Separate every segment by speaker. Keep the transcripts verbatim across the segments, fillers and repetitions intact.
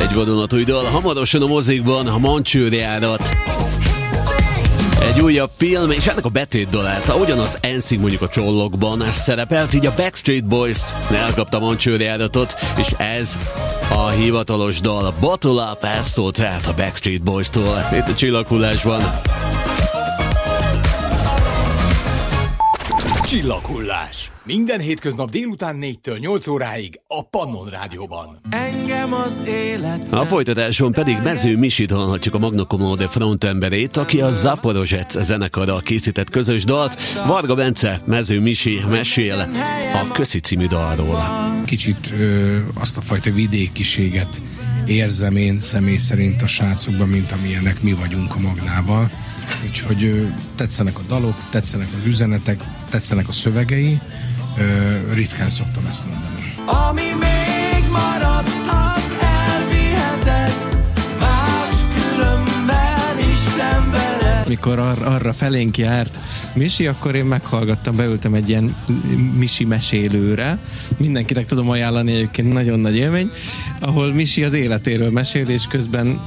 Speaker 1: Egy vadonatúj dal, hamarosan a mozikban a Mancsőrjárat. Egy újabb film, és ennek a betétdalát, ahogyan az en szinc mondjuk a Csollokban szerepelt, így a Backstreet Boys elkapta a Mancsőrjáratot, és ez a hivatalos dal. Bottle Up, ez szólt tehát a Backstreet Boys-tól. Itt a Csillaghullásban.
Speaker 2: Csillaghullás. Minden hétköznap délután négytől nyolc óráig a Pannon Rádióban.
Speaker 3: Engem az élet.
Speaker 1: A folytatáson pedig Mező Misit hallhatjuk, a Magna Comode frontemberét, aki a Zaporozsec zenekarral készített közös dalt. Varga Bence, Mező Misi mesél a Köszi című dalról.
Speaker 4: Kicsit ö, azt a fajta vidékiséget érzem én személy szerint a srácokban, mint amilyenek mi vagyunk a Magnával. Úgyhogy ö, tetszenek a dalok, tetszenek az üzenetek, tetszenek a szövegei. Ö, ritkán szoktam ezt mondani.
Speaker 3: Ami még marad, az elviheted, más különben Isten veled.
Speaker 5: Mikor ar- arra felénk járt Misi, akkor én meghallgattam, beültem egy ilyen Misi mesélőre. Mindenkinek tudom ajánlani, egyébként nagyon nagy élmény, ahol Misi az életéről mesél, és közben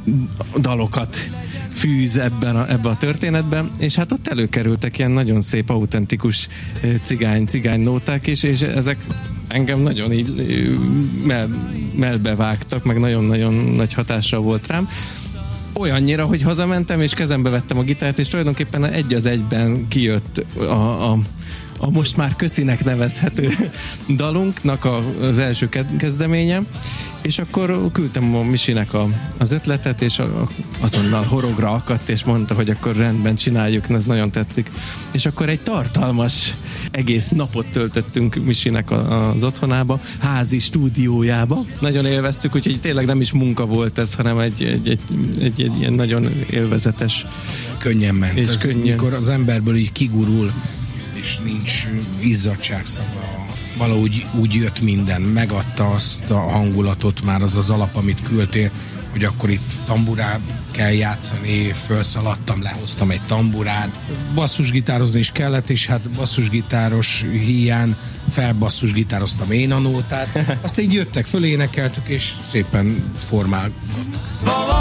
Speaker 5: dalokat fűz ebben a, ebbe a történetben, és hát ott előkerültek ilyen nagyon szép, autentikus cigány, cigány nóták is, és ezek engem nagyon így mell, mellbevágtak, meg nagyon-nagyon nagy hatással volt rám. Olyannyira, hogy hazamentem, és kezembe vettem a gitárt, és tulajdonképpen egy az egyben kijött a, a a most már Köszinek nevezhető dalunknak a, az első kezdeménye, és akkor küldtem a Misinek a, az ötletet, és a, azonnal horogra akadt, és mondta, hogy akkor rendben csináljuk, ez nagyon tetszik. És akkor egy tartalmas egész napot töltöttünk Misinek a, az otthonába, házi stúdiójába. Nagyon élveztük, úgyhogy tényleg nem is munka volt ez, hanem egy, egy, egy, egy, egy ilyen nagyon élvezetes.
Speaker 4: Könnyen ment.
Speaker 5: És
Speaker 4: ez,
Speaker 5: könnyen.
Speaker 4: Amikor az emberből így kigurul, és nincs izzadságszava, valahogy úgy jött minden, megadta azt a hangulatot már az az alap, amit küldtél, hogy akkor itt tamburát kell játszani, felszaladtam, lehoztam egy tamburát. Basszusgitározni is kellett, és hát basszusgitáros híján felbasszusgitároztam én a nótát. Aztán így jöttek föl, énekeltük, és szépen formálgattuk.